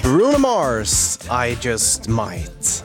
Bruno Mars, I Just Might.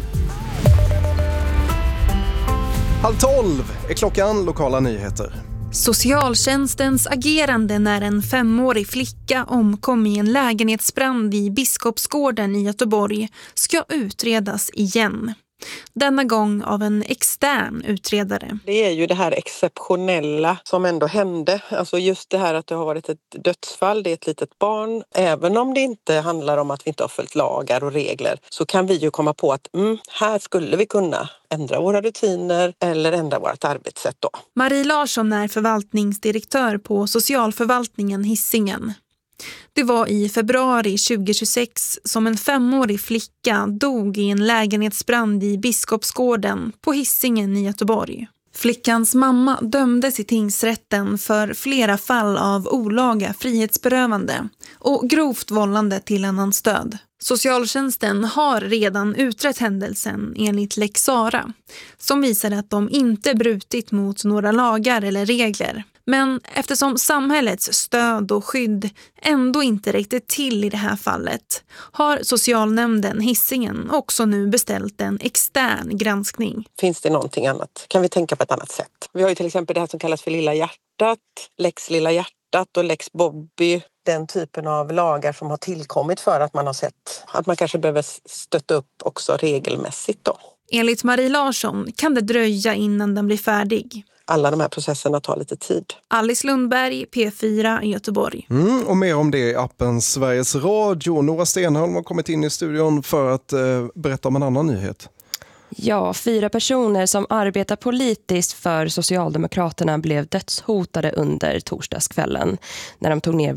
11:30 är klockan, lokala nyheter. Socialtjänstens agerande när en 5-årig flicka omkom i en lägenhetsbrand i Biskopsgården i Göteborg ska utredas igen. Denna gång av en extern utredare. Det är ju det här exceptionella som ändå hände. Alltså just det här att det har varit ett dödsfall, det är ett litet barn. Även om det inte handlar om att vi inte har följt lagar och regler så kan vi ju komma på att här skulle vi kunna ändra våra rutiner eller ändra vårt arbetssätt då. Marie Larsson är förvaltningsdirektör på socialförvaltningen Hisingen. Det var i februari 2026 som en 5-årig flicka dog i en lägenhetsbrand i Biskopsgården på Hisingen i Göteborg. Flickans mamma dömdes i tingsrätten för flera fall av olaga frihetsberövande och grovt vållande till annans död. Socialtjänsten har redan utrett händelsen enligt Lex Sara, som visade att de inte brutit mot några lagar eller regler. Men eftersom samhällets stöd och skydd ändå inte räckte till i det här fallet har socialnämnden Hisingen också nu beställt en extern granskning. Finns det någonting annat? Kan vi tänka på ett annat sätt? Vi har ju till exempel det här som kallas för Lilla hjärtat, Lex Lilla hjärtat och Lex Bobby. Den typen av lagar som har tillkommit för att man har sett att man kanske behöver stötta upp också regelmässigt då. Enligt Marie Larsson kan det dröja innan den blir färdig. Alla de här processerna tar lite tid. Alice Lundberg, P4 i Göteborg. Och mer om det i appen Sveriges Radio. Nora Stenholm har kommit in i studion för att berätta om en annan nyhet. Ja, 4 personer som arbetar politiskt för Socialdemokraterna blev dödshotade under torsdagskvällen när de tog ner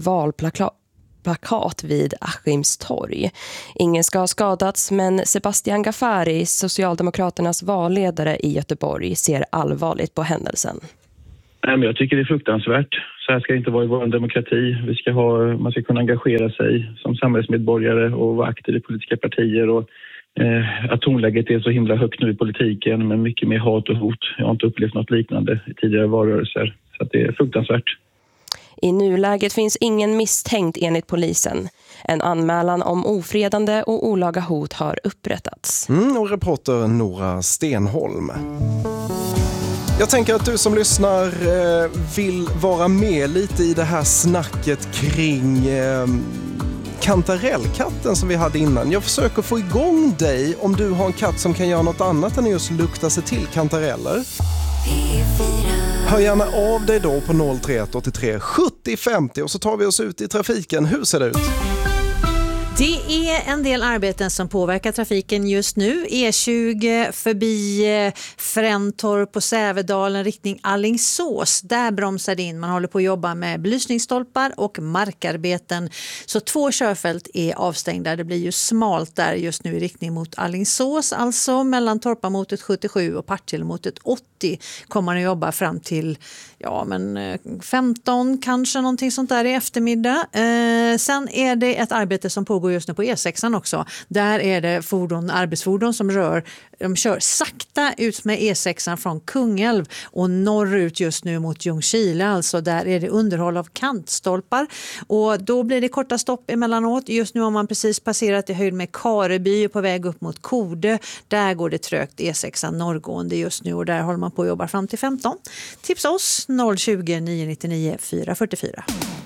valplakat vid Askims torg. Ingen ska ha skadats, men Sebastian Ghaffari, Socialdemokraternas valledare i Göteborg, ser allvarligt på händelsen. Jag tycker det är fruktansvärt. Så här ska det inte vara i vår demokrati. Man ska kunna engagera sig som samhällsmedborgare och vara aktiv i politiska partier. Och att tonläget är så himla högt nu i politiken med mycket mer hat och hot. Jag har inte upplevt något liknande i tidigare valrörelser. Så att det är fruktansvärt. I nuläget finns ingen misstänkt enligt polisen. En anmälan om ofredande och olaga hot har upprättats. Och reporter Nora Stenholm. Jag tänker att du som lyssnar vill vara med lite i det här snacket kring kantarellkatten som vi hade innan. Jag försöker få igång dig om du har en katt som kan göra något annat än just lukta sig till kantareller. Hör gärna av dig då på 031 83 70 50 och så tar vi oss ut i trafiken. Hur ser det ut? Det är en del arbeten som påverkar trafiken just nu. E20 förbi Fräntorp och Sävedalen riktning Alingsås. Där bromsar det in. Man håller på att jobba med belysningsstolpar och markarbeten. Så 2 körfält är avstängda. Det blir ju smalt där just nu i riktning mot Alingsås. Alltså mellan Torpamotet 77 och Partillemotet 80 kommer man att jobba fram till 15 kanske någonting sånt där i eftermiddag. Sen är det ett arbete som pågår just nu på E6 också. Där är det arbetsfordon som de kör sakta ut med E6 från Kungälv och norrut just nu mot Ljungskile. Alltså där är det underhåll av kantstolpar och då blir det korta stopp emellanåt. Just nu har man precis passerat i höjd med Kareby och på väg upp mot Kode. Där går det trögt E6 norrgående just nu och där håller man på att jobba fram till 15. Tipsa oss 020 999 444.